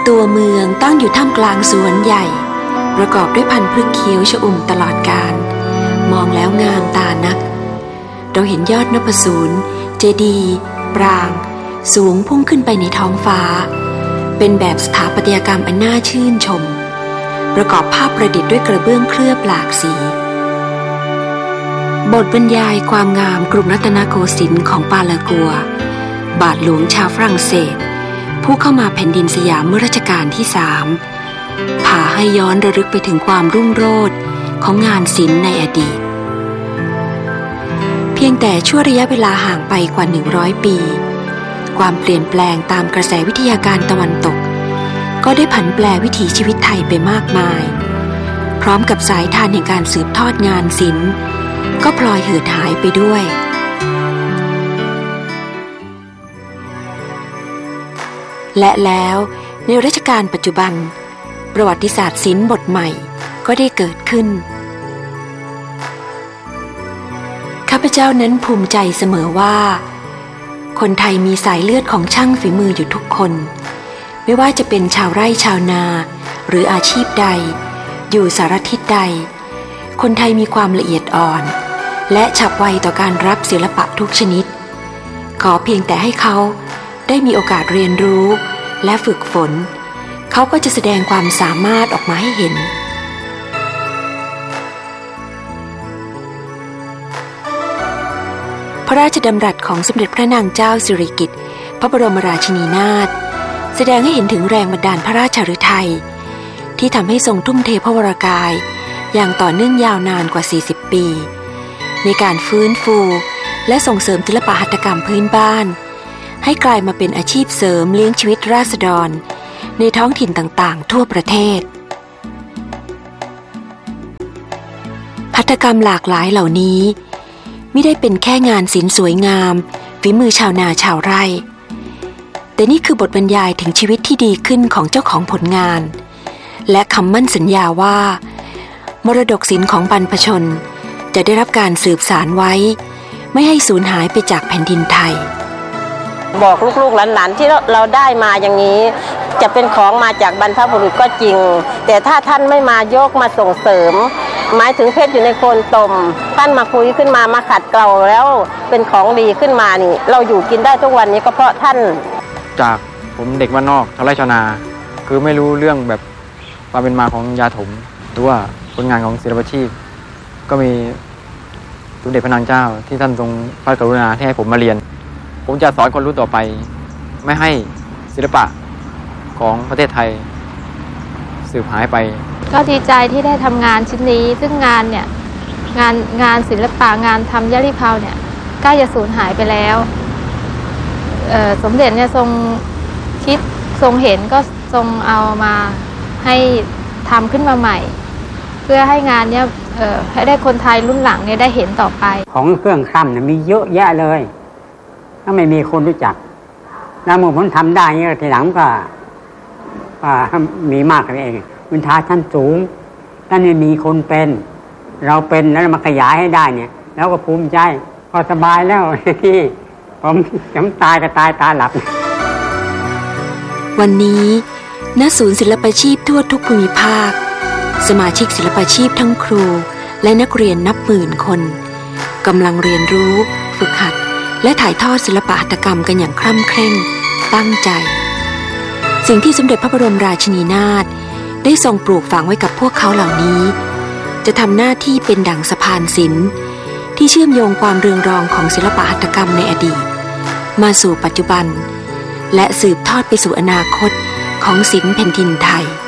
ตัวเมืองตั้งอยู่ท่ามกลางสวนใหญ่ประกอบด้วยพันธุ์พฤกษ์เขียวชอุ่มตลอดกาลมองแล้วงามตานักเราเห็นยอดนพสูรเจดีย์ปรางสูงพุ่งขึ้นไปในท้องฟ้าเป็นแบบสถาปัตยกรรมอันน่าชื่นชมประกอบภาพประดิษฐ์ด้วยกระเบื้องเคลือบหลากสีบทบรรยายความงามกรุงรัตนโกสินทร์ของปาลากัวบาทหลวงชาวฝรั่งเศสผู้เข้ามาแผ่นดินสยามเมื่อรัชกาลที่3พาให้ย้อนระลึกไปถึงความรุ่งโรจน์ของงานศิลป์ในอดีตเพียงแต่ชั่วระยะเวลาห่างไปกว่า100 ปีความเปลี่ยนแปลงตามกระแสวิทยาการตะวันตกก็ได้ผันแปรวิถีชีวิตไทยไปมากมายพร้อมกับสายทานแห่งการสืบทอดงานศิลป์ก็พลอยเหือดหายไปด้วยและแล้วในรัชกาลปัจจุบันประวัติศาสตร์ศิลป์บทใหม่ก็ได้เกิดขึ้นข้าพเจ้านั้นภูมิใจเสมอว่าคนไทยมีสายเลือดของช่างฝีมืออยู่ทุกคนไม่ว่าจะเป็นชาวไร่ชาวนาหรืออาชีพใดอยู่สารทิศใดคนไทยมีความละเอียดอ่อนและฉับไวต่อการรับศิลปะทุกชนิดขอเพียงแต่ให้เขาได้มีโอกาสเรียนรู้และฝึกฝนเขาก็จะแสดงความสามารถออกมาให้เห็นพระราชดำรัสของสมเด็จพระนางเจ้าสิริกิติ์พระบรมราชินีนาถแสดงให้เห็นถึงแรงบันดาลพระราชฤทัยที่ทำให้ทรงทุ่มเทพระวรกายอย่างต่อเนื่องยาวนานกว่า40 ปีในการฟื้นฟูและส่งเสริมศิลปหัตถกรรมพื้นบ้านให้กลายมาเป็นอาชีพเสริมเลี้ยงชีวิตราษฎรในท้องถิ่นต่างๆทั่วประเทศหัตถกรรมหลากหลายเหล่านี้ไม่ได้เป็นแค่งานศิลป์สวยงามฝีมือชาวนาชาวไร่แต่นี่คือบทบรรยายถึงชีวิตที่ดีขึ้นของเจ้าของผลงานและคำมั่นสัญญาว่ามรดกศิลป์ของบรรพชนจะได้รับการสืบสานไว้ไม่ให้สูญหายไปจากแผ่นดินไทยบอกลูกๆหลานๆที่เราได้มาอย่างนี้จะเป็นของมาจากบรรพบุรุษก็จริงแต่ถ้าท่านไม่มายกมาส่งเสริมหมายถึงเพชรอยู่ในโคนตมท่านมาคุยขึ้นมาขัดเกลาแล้วเป็นของดีขึ้นมานี่เราอยู่กินได้ทุกวันนี้ก็เพราะท่านจากผมเด็กบ้านนอกชาวไร่ชาวนาคือไม่รู้เรื่องแบบความเป็นมาของยาถมหรือว่าผลงานของศิลปาชีพก็มีสมเด็จพระนางเจ้าที่ท่านทรงพระกรุณาที่ให้ผมมาเรียนผมจะสอนคนรุ่นต่อไปไม่ให้ศิลปะของประเทศไทยสูญหายไปก็ดีใจที่ได้ทำงานชิ้นนี้ซึ่งงานเนี่ยงานศิลปะงานทำยะลิเพาเนี่ยใกล้จะสูญหายไปแล้วสมเด็จเนี่ยทรงคิดทรงเห็นก็ทรงเอามาให้ทำขึ้นมาใหม่เพื่อให้งานเนี่ยให้ได้คนไทยรุ่นหลังเนี่ยได้เห็นต่อไปของเครื่องคำเนี่ยมีเยอะแยะเลยถ้าไม่มีคนรู้จักแล้วเมื่อผมทำได้เนี่ยทีหลังก็มีมากกันเองวิชาชั้นสูงถ้าไม่มีคนเป็นเราเป็นแล้วมาขยายให้ได้เนี่ยแล้วก็ภูมิใจพอสบายแล้วที่ผมตายก็ตายตาหลับวันนี้ณศูนย์ศิลปาชีพทั่วทุกภูมิภาคสมาชิกศิลปาชีพทั้งครูและนักเรียนนับหมื่นคนกำลังเรียนรู้ฝึกหัดและถ่ายทอดศิลปหัตถกรรมกันอย่างคร่ำเคร่งตั้งใจสิ่งที่สมเด็จพระบรมราชินีนาถได้ทรงปลูกฝังไว้กับพวกเขาเหล่านี้จะทำหน้าที่เป็นดั่งสะพานศิลป์ที่เชื่อมโยงความเรืองรองของศิลปหัตถกรรมในอดีตมาสู่ปัจจุบันและสืบทอดไปสู่อนาคตของศิลป์แผ่นดินไทย